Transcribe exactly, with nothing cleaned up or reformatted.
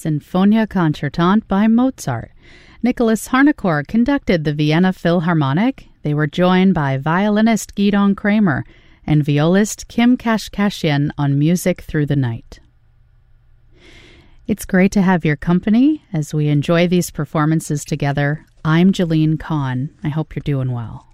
Sinfonia Concertante by Mozart. Nicholas Harnoncourt conducted the Vienna Philharmonic. They were joined by violinist Gidon Kramer and violist Kim Kashkashian on Music Through the Night. It's great to have your company as we enjoy these performances together. I'm Jeline Kahn. I hope you're doing well.